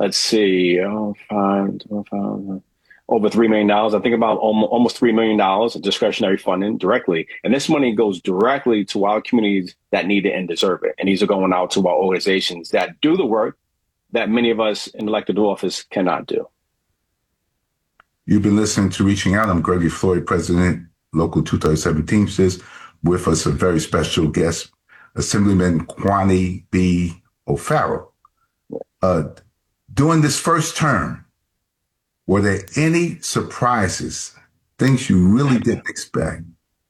let's see, over $3 million. I think about almost $3 million of discretionary funding directly. And this money goes directly to our communities that need it and deserve it. And these are going out to our organizations that do the work that many of us in elected office cannot do. You've been listening to Reaching Out. I'm Gregory Floyd, President, Local 237 Teamsters. With us, a very special guest, Assemblyman Kwame B. O'Farrell. During this first term, were there any surprises, things you really didn't expect?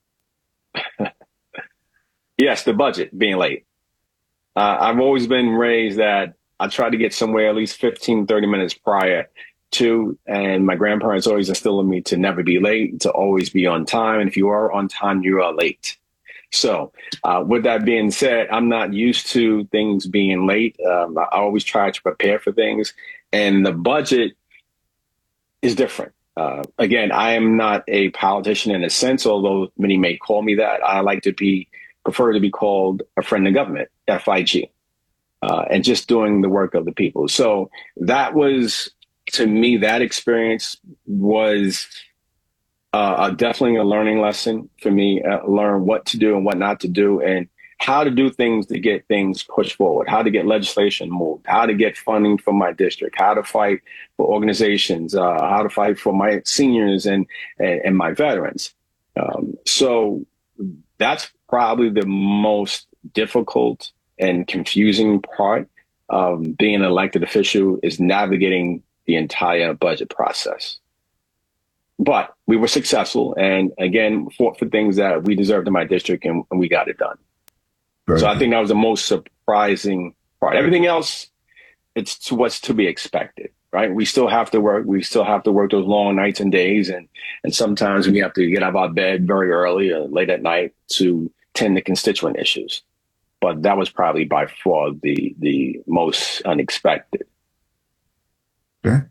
Yes, the budget being late. I've always been raised that I try to get somewhere at least 15, 30 minutes prior to, and my grandparents always instilled in me to never be late, to always be on time. And if you are on time, you are late. So with that being said, I'm not used to things being late. I always try to prepare for things, and the budget is different. Again, I am not a politician in a sense, although many may call me that. I like to prefer to be called a friend of government, FIG, and just doing the work of the people. So that was, to me, that experience was definitely a learning lesson for me. Learn what to do and what not to do, and how to do things to get things pushed forward, how to get legislation moved, how to get funding from my district, how to fight for organizations, how to fight for my seniors and my veterans. So that's probably the most difficult and confusing part of being an elected official, is navigating the entire budget process. But we were successful, and again, fought for things that we deserved in my district, and we got it done. So I think that was the most surprising part. Everything else, it's what's to be expected, right? We still have to work. We still have to work those long nights and days, and sometimes we have to get out of our bed very early or late at night to tend to constituent issues. But that was probably by far the most unexpected. Okay.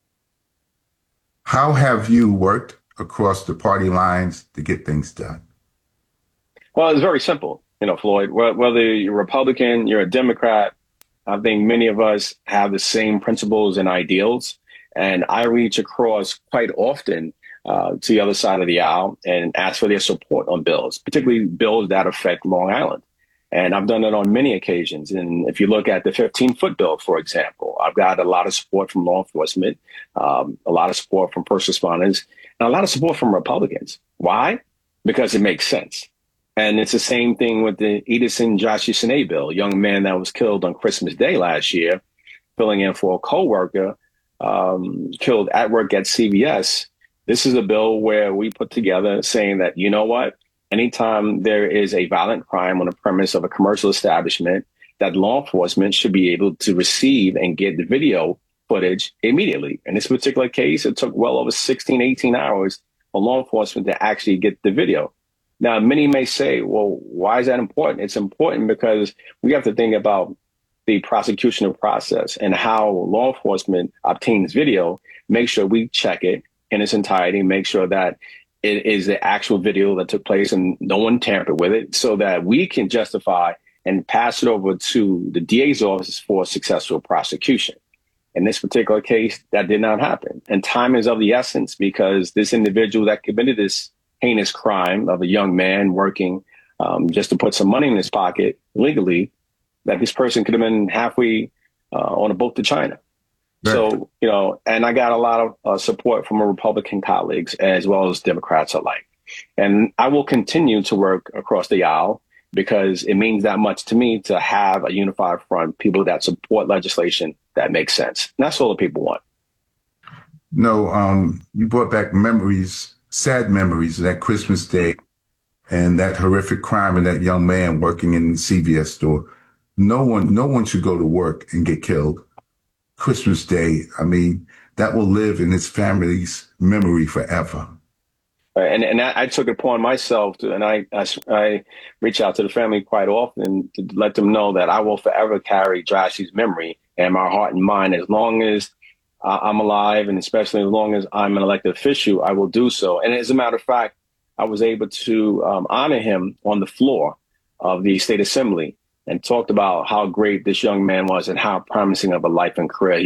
How have you worked across the party lines to get things done? Well, it's very simple, Floyd. Whether you're a Republican, you're a Democrat, I think many of us have the same principles and ideals. And I reach across quite often to the other side of the aisle and ask for their support on bills, particularly bills that affect Long Island. And I've done it on many occasions. And if you look at the 15-foot bill, for example, I've got a lot of support from law enforcement, a lot of support from first responders, and a lot of support from Republicans. Why? Because it makes sense. And it's the same thing with the Edison Joshua Sinay bill, a young man that was killed on Christmas Day last year, filling in for a coworker, killed at work at CVS. This is a bill where we put together saying that, you know what? Anytime there is a violent crime on the premise of a commercial establishment, that law enforcement should be able to receive and get the video footage immediately. In this particular case, it took well over 16, 18 hours for law enforcement to actually get the video. Now, many may say, well, why is that important? It's important because we have to think about the prosecutional process and how law enforcement obtains video, make sure we check it in its entirety, make sure that it is the actual video that took place and no one tampered with it, so that we can justify and pass it over to the DA's office for successful prosecution. In this particular case, that did not happen. And time is of the essence, because this individual that committed this heinous crime of a young man working just to put some money in his pocket legally, that this person could have been halfway on a boat to China. Right. So, and I got a lot of support from my Republican colleagues as well as Democrats alike. And I will continue to work across the aisle because it means that much to me to have a unified front, people that support legislation that makes sense. And that's all the people want. No, you brought back memories, sad memories of that Christmas Day and that horrific crime and that young man working in the CVS store. No one should go to work and get killed. Christmas Day, I mean, that will live in his family's memory forever. And I took it upon myself and I reach out to the family quite often to let them know that I will forever carry Joshy's memory in my heart and mind. As long as I'm alive, and especially as long as I'm an elected official, I will do so. And as a matter of fact, I was able to honor him on the floor of the State Assembly and talked about how great this young man was and how promising of a life and career